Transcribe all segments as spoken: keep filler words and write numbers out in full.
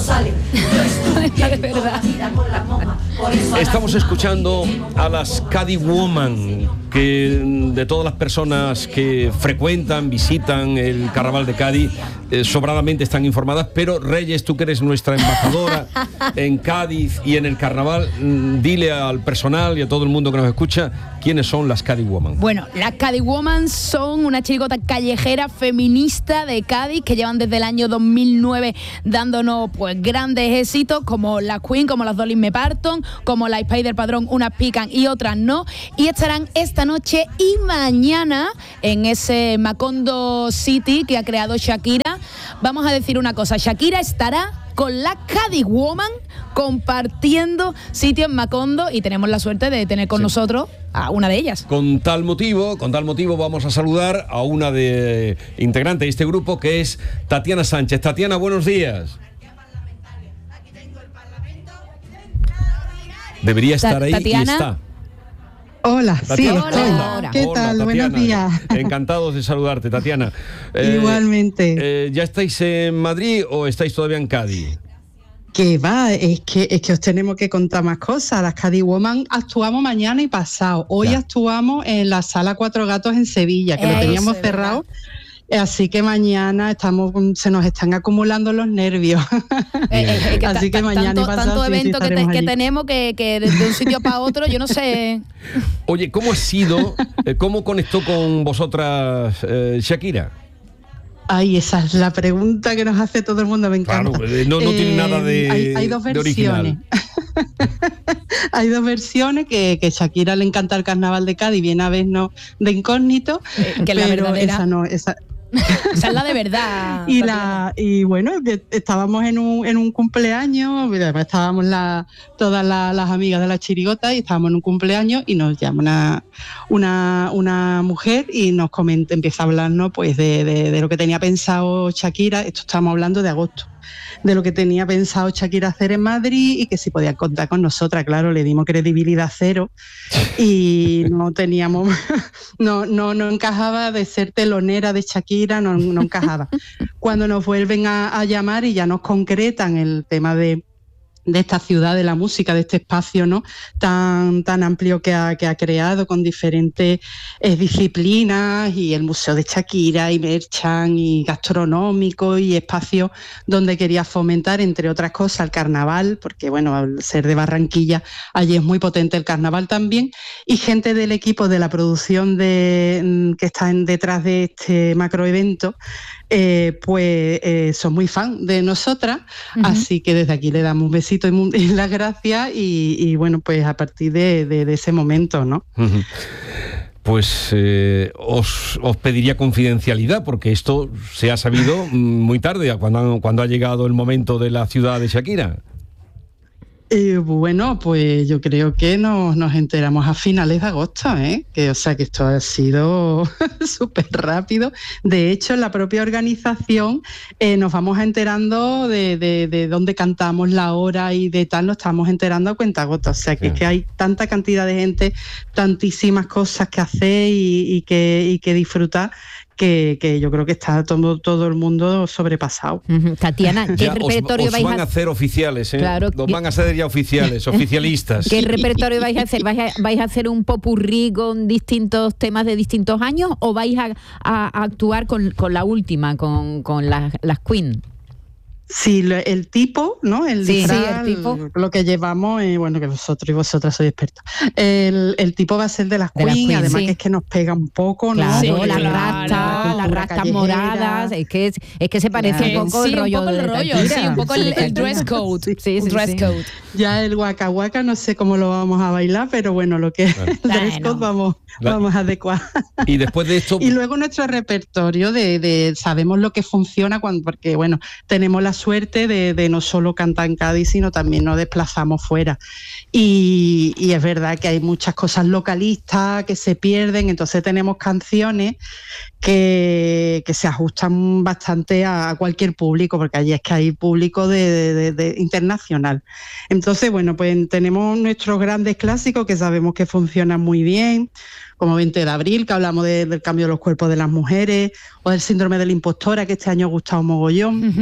sale. De verdad. Estamos escuchando a las Cádiz Woman, que de todas las personas que frecuentan, visitan el Carnaval de Cádiz, eh, sobradamente están informadas, pero Reyes, tú que eres nuestra embajadora en Cádiz y en el Carnaval, dile al personal y a todo el mundo que nos escucha quiénes son las Cádiz Woman. Bueno, las Cádiz Woman son una chirigota callejera feminista de Cádiz que llevan desde el año dos mil nueve dándonos pues grandes éxitos como las Queen, como las Dolly Me Parton, como la Spider Padrón, unas pican y otras no, y estarán esta noche y mañana en ese Macondo City que ha creado Shakira. Vamos a decir una cosa, Shakira estará con la Cádiz Woman compartiendo sitio en Macondo y tenemos la suerte de tener con sí. nosotros a una de ellas. Con tal motivo, con tal motivo vamos a saludar a una de integrante de este grupo que es Tatiana Sánchez. Tatiana, buenos días. Debería estar ahí Tatiana. y está. Hola, Tatiana, sí, estoy. hola. ¿Qué Hola, tal? Tatiana. Buenos días. Encantados de saludarte, Tatiana. Eh, Igualmente. Eh, ¿Ya estáis en Madrid o estáis todavía en Cádiz? Que va, es que, es que os tenemos que contar más cosas. Las Cádiz Woman actuamos mañana y pasado. Hoy ya. actuamos en la Sala Cuatro Gatos en Sevilla, que Eso, lo teníamos cerrado. Así que mañana estamos, se nos están acumulando los nervios. Eh, eh, que Así ta, que mañana tanto, y pasado tanto sí, evento sí que, te, que allí. tenemos que, que de un sitio para otro, yo no sé. Oye, ¿cómo ha sido, eh, cómo conectó con vosotras eh, Shakira? Ay, esa es la pregunta que nos hace todo el mundo, me encanta. Claro, no, no eh, tiene nada de Hay, hay dos versiones. Hay dos versiones, que, que Shakira le encanta el Carnaval de Cádiz, viene a vernos de incógnito, eh, que pero la verdadera... esa no, esa... Esa es la de verdad. y la y bueno, estábamos en un, en un cumpleaños, además estábamos la, todas la, las amigas de la chirigota y estábamos en un cumpleaños y nos llama una, una, una mujer y nos comenta, empieza a hablarnos pues de, de, de lo que tenía pensado Shakira. Esto estamos hablando de agosto, de lo que tenía pensado Shakira hacer en Madrid y que si podía contar con nosotras. Claro, le dimos credibilidad cero y no teníamos, no, no, no encajaba de ser telonera de Shakira, no, no encajaba. Cuando nos vuelven a, a llamar y ya nos concretan el tema de de esta ciudad de la música, de este espacio, ¿no?, tan, tan amplio que ha, que ha creado con diferentes eh, disciplinas, y el Museo de Shakira y Merchan y gastronómico y espacios donde quería fomentar, entre otras cosas, el carnaval, porque bueno, al ser de Barranquilla, allí es muy potente el carnaval también, y gente del equipo de la producción de, que está en, detrás de este macroevento, Eh, pues eh, son muy fan de nosotras, uh-huh. Así que desde aquí le damos un besito y, y las gracias y, y bueno, pues a partir de, de, de ese momento, ¿no? Uh-huh. Pues eh, os, os pediría confidencialidad, porque esto se ha sabido muy tarde, cuando, cuando ha llegado el momento de la ciudad de Shakira. Eh, bueno, pues yo creo que nos, nos enteramos a finales de agosto, ¿eh? Que, o sea, que esto ha sido súper rápido. De hecho, en la propia organización eh, nos vamos enterando de, de, de dónde cantamos, la hora y de tal, nos estamos enterando a cuentagotas. O sea, que, sí. que hay tanta cantidad de gente, tantísimas cosas que hacer y, y, que, y que disfrutar, Que, que yo creo que está todo, todo el mundo sobrepasado. Uh-huh. Tatiana, ¿qué ya repertorio os, os vais van a hacer oficiales, ¿eh? Claro, Los van a hacer ya oficiales, oficialistas. ¿Qué repertorio vais a hacer? ¿Vais a, vais a hacer un popurrí con distintos temas de distintos años o vais a, a, a actuar con, con la última, con, con las, las Queen? Sí, el tipo, ¿no? El sí, disfraz, sí, el tipo. Lo que llevamos, eh, bueno, que vosotros y vosotras sois expertos. El, el tipo va a ser de las Queen, Queen, además sí. que es que nos pega un poco, ¿no? Claro, sí, las claro, rastas, las rastas moradas, es que es, es que se parece claro. un poco sí, el rollo un poco el rollo, de sí, un poco el, el dress code, sí, sí, sí, dress sí. code. Ya el Waka Waka no sé cómo lo vamos a bailar, pero bueno, lo que claro. el dress code vamos, vamos a adecuar. Y después de esto... Y luego nuestro repertorio de, de sabemos lo que funciona, cuando, porque bueno, tenemos la suerte de, de no solo cantar en Cádiz, sino también nos desplazamos fuera. Y, y es verdad que hay muchas cosas localistas que se pierden, entonces tenemos canciones que, que se ajustan bastante a cualquier público, porque allí es que hay público de, de, de internacional. Entonces, bueno, pues tenemos nuestros grandes clásicos que sabemos que funcionan muy bien, como veinte de abril, que hablamos de, del cambio de los cuerpos de las mujeres, o del síndrome de la impostora, que este año ha gustado mogollón. Uh-huh.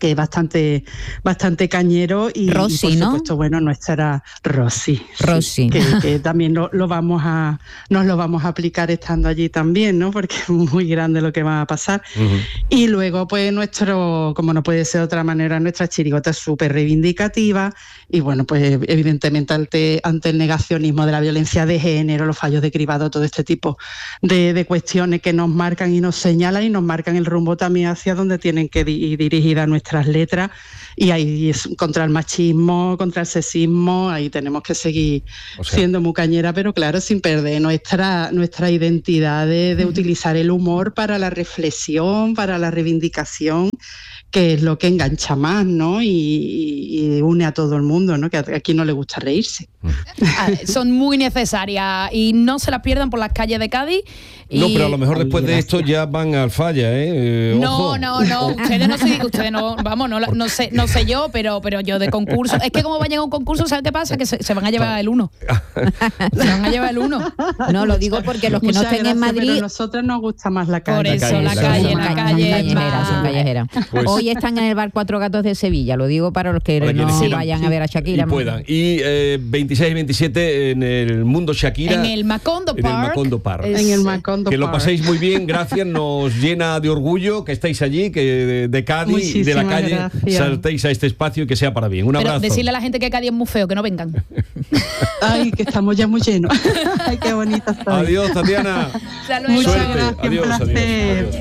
que es bastante bastante cañero y, Rossi, y por ¿no? supuesto, bueno, nuestra Rossi, Rossi. sí, que, que también lo, lo vamos a nos lo vamos a aplicar estando allí también, ¿no? Porque es muy grande lo que va a pasar. Uh-huh. Y luego, pues, nuestro, como no puede ser de otra manera, nuestra chirigota es súper reivindicativa y, bueno, pues, evidentemente ante, ante el negacionismo de la violencia de género, los fallos de cribado, todo este tipo de, de cuestiones que nos marcan y nos señalan y nos marcan el rumbo también hacia donde tienen que ir dirigidas nuestras letras, y ahí es contra el machismo, contra el sexismo, ahí tenemos que seguir o sea, siendo muy cañera, pero claro, sin perder nuestra, nuestra identidad de, de utilizar el humor para la reflexión, para la reivindicación, que es lo que engancha más, ¿no? Y, y, y une a todo el mundo, ¿no? Que a, a quien no le gusta reírse. Ah, son muy necesarias y no se las pierdan por las calles de Cádiz. Y... No, pero a lo mejor después de esto ya van al Falla, ¿eh? eh no, ojo. no, no, ustedes no sé, ustedes no, vamos, no, no sé, no sé yo, pero, pero yo de concurso, es que como vayan a un concurso, ¿sabes qué pasa? Que se, se van a llevar el uno. Se van a llevar el uno. No, lo digo porque los que Muchas no estén gracias, en Madrid. Pero a nosotros nos gusta más la calle. Por eso, la calle, la calle, la calle. Son callejeras. Pues, hoy están en el bar Cuatro Gatos de Sevilla, lo digo para los que para no vayan sí, a ver a Shakira. Y puedan. Y eh, veintiséis y veintisiete en el Mundo Shakira. En el Macondo Park. En el Macondo Park. Es, en el Macondo que Park. lo paséis muy bien, gracias, nos llena de orgullo que estáis allí, que de, de Cádiz Muchísimas y de la calle gracias. saltéis a este espacio y que sea para bien. Un Pero abrazo. decirle a la gente que Cádiz es muy feo, que no vengan. Ay, que estamos ya muy llenos. Ay, qué bonita está. Adiós, Tatiana. Muchas Suerte. gracias. Adiós, adiós, adiós.